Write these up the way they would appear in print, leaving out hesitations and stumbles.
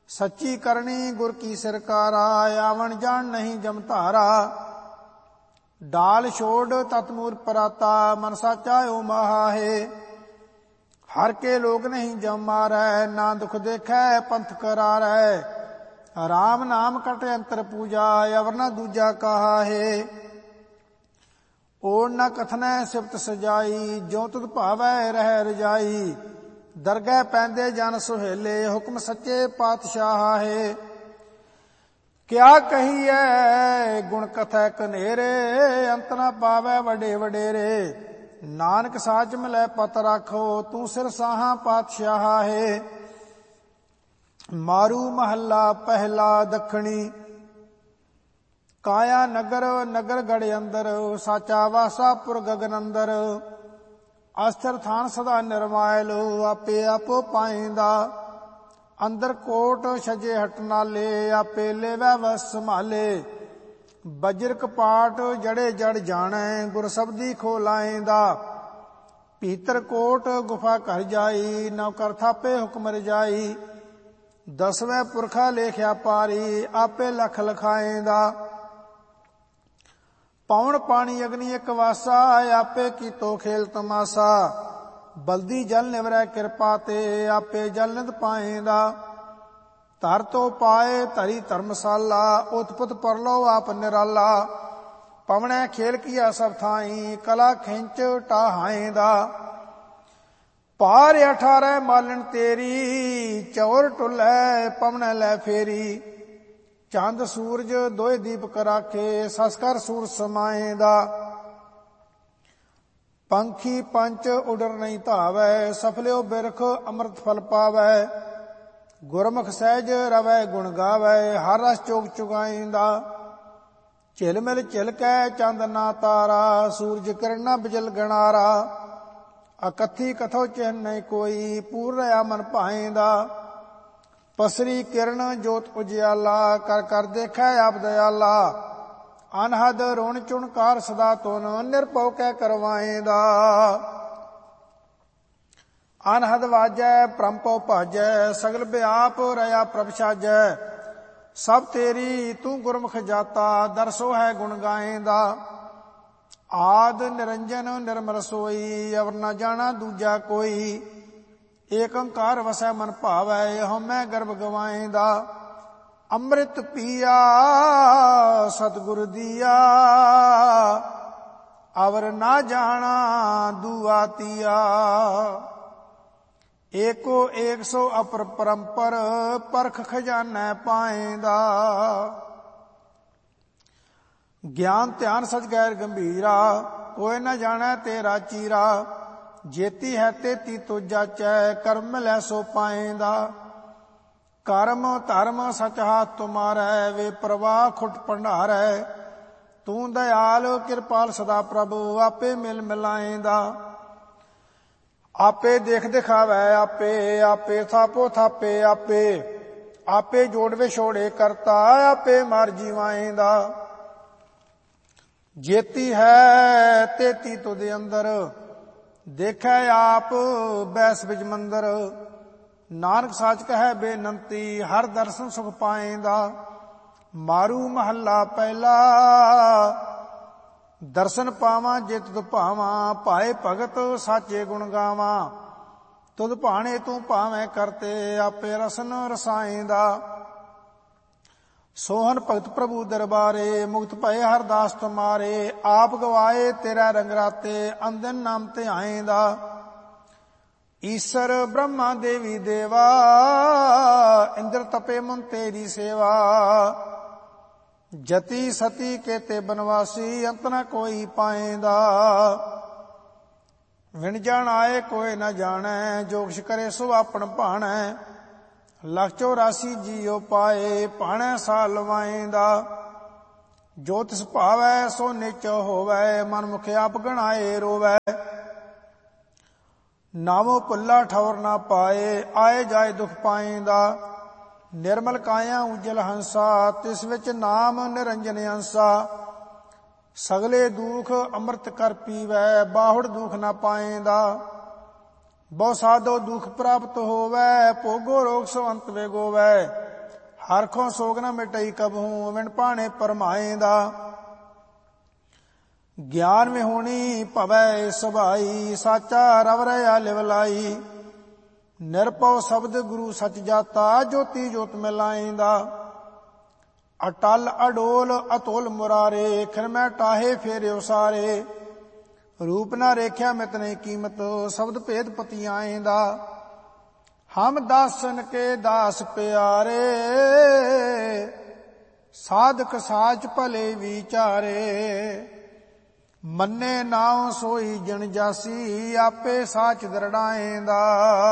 सच्ची करनी गुर की सरकारा, आवन जान नहीं जम धारा। डाल छोड़ तत्मूर पराता, मन साचा ओ महा है। हर के लोग नहीं जम मारै, ना दुख देखै पंथ करारै। राम नाम कटे अंतर पूजा, अवर न दूजा कहा है। ओढ़ न कथनै सिफत सजाई, ज्यों तुध भावै रह रजाई। दरगह पैंदे जन सुहेले, हुक्म सच्चे पातशाह है। क्या कहिए गुण कथै कनेरे, अंत न पावै वडे वडेरे। नानक साच मिलै पत राखो, तू सिर साहा पातशाह है। मारू महला पहला दखणी, काया नगर नगर गढ़ अंदर। साचा वासा पुर गगन अंदर, अस्थिर थान सदा निर्मायल। आपे आपो पाइंदा, अंदर कोट छजे हट नाले। आपे लेवै वस संभाले, बज्र कपाट जड़े जड़ जानै। गुर शब्दी खोलाइंदा, भीतर कोट गुफा कर जाई। नौकर थापे हुक्म रजाई, दसवें पुरखा लेख्या पारी। आपे लख लखाइंदा, पौन पानी अग्नि एक वासा। आपे कीतो खेल तमाशा, बल्दी जल निवरै कृपा ते। आपे जल नित पाइंदा, धर तो पाए धरी धर्मशाला। उत्पत परलो आप निराला, पवनै खेल किया सब थाई। कला खिंच टाहाइंदा, पार 18 मालन तेरी। चौर टुलै पवनै लै फेरी, चंद सूरज दोए दीपक राखे। ससकर सूर समाएंदा, पंखी पंच उडर नहीं धावै। सफल्यो बिरख अमृत फल पावै। गुरमुख सहज रवै गुण गावै, हर रस चोग चुगाइंदा। झिलमिल झिलकै चंद ना तारा, सूरज किरणा बिजल गणारा। अकथी कथो चिन्ह नहीं कोई, पूर रहा मन भाइंदा। पसरी किरण जोत उजियाला, कर कर देखै आप दयाला। अनहद रोण चुणकार सदा तुन, निरभौ कै करवाएंदा। अनहद वाजै परमपौ भाजै, सगल व्याप रया प्रभ साजै। सब तेरी तू गुरमुख जाता, दरसो है गुण गाएंदा। आद निरंजन निर्मल सोई, अवर न जाना दूजा कोई। एक अंकार वसै मन भावै, हमै गर्भ गवाएंदा। अमृत पिया सतगुरु दिया, अवर ना जाना दुआ तिया। एको एक सो अपर परंपर, परख खजानै पाएंदा। ज्ञान ध्यान सच गैर गंभीरा, कोई न जानै तेरा चीरा। जेती है तेती तो जाचै, कर्म लै सो पाएंदा। कर्म धर्म सच हाथ तुम्हारै, वे प्रवाह खुट भंडारै। तू दयाल कृपाल सदा प्रभु, आपे मिल मिलाएंदा। आपे देख दिखावै आपे, आपे थापो थापे आपे। आपे जोड़ विछोड़े करता, आपे मार जीवाएंदा। जेती है तेती तुद अंदर, देखै आप बैस बिज मंदर। नानक साच कहे बेनंती, हर दर्शन सुख पाएंदा। मारू महला पहला, दर्शन पावां जे तुद भावां। पाए भगत साचे गुण गावां, तुद भाणे तू भावें करते। आपे रसन रसाएंदा, सोहन भगत प्रभु दरबारे। मुक्त भये हरदास तुम्हारे, आप गवाए तेरा रंगराते। अंदन नाम ध्याएंदा, ईश्वर ब्रह्मा देवी देवा। इंद्र तपे मुन तेरी सेवा। जति सती केते बनवासी, अंत न कोई पाएंदा। विण जान आए कोई न जानै, जो कुछ करे सो आपन भाणै। लख 84 जीओ पाए, भाणै साल लवाएंदा। जो तिस भावै सो निच होवै, मन मुख आप गणाए रोवै। नामो भुल्ला ठौर ना पाए, आए जाए दुख पाएंदा। निर्मल काया उजल हंसा, तिस विच नाम निरंजन अंसा। सगले दुख अमृत कर पीवै, बाहुड़ दुख ना पाएंदा। बहु साधो दुख प्राप्त होवै, भोगो रोग सो अंत विगोवै। ਹਰਖੋਂ ਸੋਗ ਨ ਮਿਟਈ ਕਬਹੂ ਵਿਣ ਭਾਣੇ ਪਰਮਾਏਂਦਾ। ਗਿਆਨ ਵਿਹੂਣੀ ਭਵੈ ਸੁਭਾਈ ਸਾਚਾ ਰਵ ਰਹਾ ਲਿਵ ਲਾਈ। ਨਿਰਭਉ ਸ਼ਬਦ ਗੁਰੂ ਸਚ ਜਾਤਾ ਜੋਤੀ ਜੋਤ ਮਿਲਾਏਂਦਾ। ਅਟਲ ਅਡੋਲ ਅਤੁਲ ਮੁਰਾਰੇ ਖਿਰਮੈ ਟਾਹੇ ਫੇਰਿਓ ਸਾਰੇ। ਰੂਪ ਨਾ ਰੇਖਿਆ ਮਿਤ ਨਹੀਂ ਕੀਮਤ ਸ਼ਬਦ ਭੇਦ ਪਤੀ ਆਏਂਦਾ। ਹਮ ਦਾਸਨ ਕੇ ਦਾਸ ਪਿਆਰੇ ਸਾਧਕ ਸਾਚ ਭਲੇ ਵਿਚਾਰੇ। ਮੰਨੇ ਨਾਉ ਸੋਈ ਜਨ ਜਾਸੀ ਆਪੇ ਸਾਚ ਦਰੜਾਏਂਦਾ।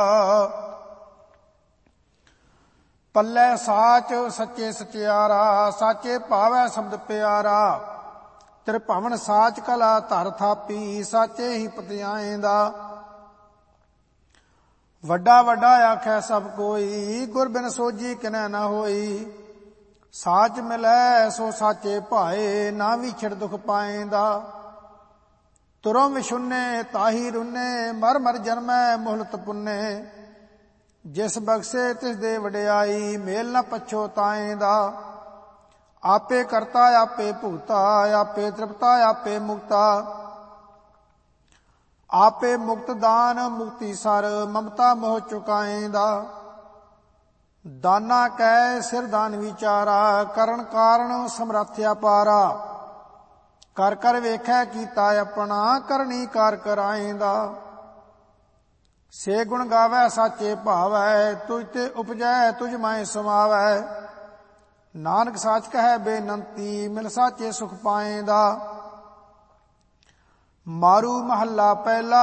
ਪੱਲੇ ਸਾਚ ਸੱਚੇ ਸਚਿਆਰਾ ਸਾਚੇ ਭਾਵੈ ਸ਼ਬਦ ਪਿਆਰਾ। ਤ੍ਰਿਭਵਨ ਸਾਚ ਕਲਾ ਧਰ ਥਾਪੀ ਸਾਚੇ ਹੀ ਪਤਿਆਏਂਦਾ। ਵੱਡਾ ਵੱਡਾ ਆਖੈ ਸਭ ਕੋਈ ਗੁਰ ਬਿਨ ਸੋਝੀ ਕਿਨੈ ਨ ਹੋਈ। ਸਾਚ ਮਿਲੈ ਸੋ ਸਾਚੇ ਭਾਏ ਨਾ ਵਿਛੜ ਦੁਖ ਪਾਏਂਦਾ। ਤੁਰਮ ਵਿਸ਼ੁੰਨੇ ਤਾਹੀ ਰੁੰਨੇ ਮਰ ਮਰ ਜਨਮੈ ਮੁਹਲਤ ਪੁੰਨੇ। ਜਿਸ ਬਖਸ਼ੇ ਤਿਸ ਦੇ ਵਡਿਆਈ ਮੇਲ ਨ ਪਛੋਤਾਏਂਦਾ। ਆਪੇ ਕਰਤਾ ਆਪੇ ਭੁਗਤਾ ਆਪੇ ਤ੍ਰਿਪਤਾ ਆਪੇ ਮੁਕਤਾ। ਆਪੇ ਮੁਕਤ ਦਾਨ ਮੁਕਤੀ ਸਰ ਮਮਤਾ ਮੋਹ ਚੁਕਾਏਂਦਾ। ਦਾਨਾ ਕੈ ਸਿਰ ਦਾਨ ਵਿਚਾਰਾ ਕਰਨ ਕਾਰਨ ਸਮਰੱਥ ਅਪਾਰਾ। ਕਰ ਕਰ ਵੇਖੈ ਕੀਤਾ ਆਪਣਾ ਕਰਨੀ ਕਾਰ ਕਰਾਏਂਦਾ। ਸੇ ਗੁਣ ਗਾਵੈ ਸਾਚੇ ਭਾਵੈ ਤੁਝ ਤੇ ਉਪਜੈ ਤੁਝ ਮਾਇ ਸਮਾਵੈ। ਨਾਨਕ ਸਾਚ ਕਹੈ ਬੇਨੰਤੀ ਮਿਲ ਸਾਚੇ ਸੁਖ ਪਾਏਂਦਾ। ਮਾਰੂ ਮਹੱਲਾ ਪਹਿਲਾ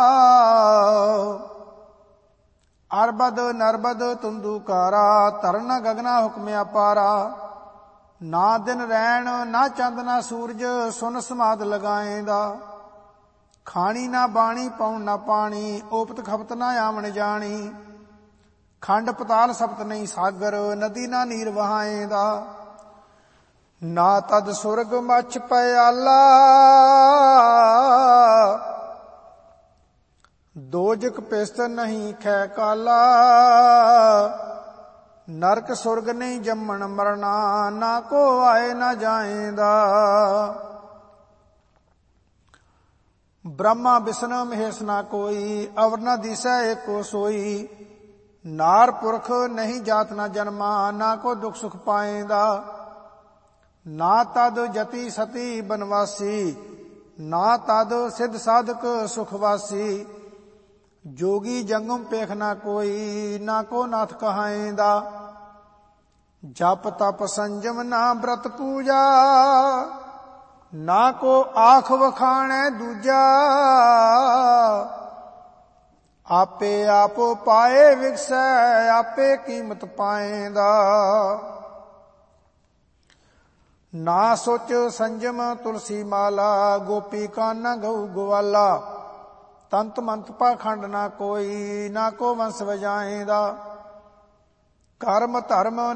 ਅਰਬਦ ਨਰਬਦ ਤੁੰਦੂਕਾਰਾ। ਧਰਨ ਗਗਨਾ ਹੁਕਮ ਅਪਾਰਾ। ਨਾ ਦਿਨ ਰੈਣ ਨਾ ਚੰਦ ਨਾ ਸੂਰਜ ਸੁਨ ਸਮਾਦ ਲਗਾਏਂਦਾ। ਖਾਣੀ ਨਾ ਬਾਣੀ ਪਾਉਣ ਨਾ ਪਾਣੀ ਓਪਤ ਖਪਤ ਨਾ ਆਵਣ ਜਾਣੀ। ਖੰਡ ਪਤਾਲ ਸਪਤ ਨਹੀਂ ਸਾਗਰ ਨਦੀ ਨਾ ਨੀਰ ਵਹਾਏਂਦਾ। ਨਾ ਤਦ ਸੁਰਗ ਮਛ ਪਿਆਲਾ ਦੋਜਕ ਪਿਸਤ ਨਹੀਂ ਖੈ ਕਾਲਾ। ਨਰਕ ਸੁਰਗ ਨਹੀਂ ਜੰਮਣ ਮਰਨਾ ਨਾ ਕੋ ਆਏ ਨਾ ਜਾਏਂਦਾ। ਬ੍ਰਹਮਾ ਬਿਸ਼ਨ ਮਹੇਸ਼ ਨਾ ਕੋਈ ਅਵਰ ਨ ਦਿਸੈ ਏਕੋ ਸੋਈ। ਨਾਰ ਪੁਰਖ ਨਹੀਂ ਜਾਤ ਨਾ ਜਨਮਾ ਨਾ ਕੋ ਦੁਖ ਸੁਖ ਪਾਏਂਦਾ। ਨਾ ਤਦ ਜਤੀ ਸਤੀ ਬਨਵਾਸੀ ਨਾ ਤਦ ਸਿੱਧ ਸਾਧਕ ਸੁਖਵਾਸੀ। ਜੋਗੀ ਜੰਗਮ ਪੇਖ ਨਾ ਕੋਈ ਨਾ ਕੋ ਨਾਥ ਕਹਾਏਂਦਾ। ਜਪ ਤਪ ਸੰਜਮ ਨਾ ਬ੍ਰਤ ਪੂਜਾ ਨਾ ਕੋ ਆਖ ਵਖਾਣੈ ਦੂਜਾ। ਆਪੇ ਆਪੋ ਪਾਏ ਵਿਗਸੈ ਆਪੇ ਕੀਮਤ ਪਾਏਂਦਾ। ਨਾ ਸੋਚ ਸੰਜਮ ਤੁਲਸੀ ਮਾਲਾ ਗੋਪੀ ਕਾਨਾ ਗਊ ਗਵਾਲਾ। ਤੰਤ ਮੰਤ ਪਾਖੰਡ ਨਾ ਕੋਈ ਨਾ ਕੋ ਵੰਸ ਵਜਾਏਂਦਾ। ਕਰਮ ਧਰਮ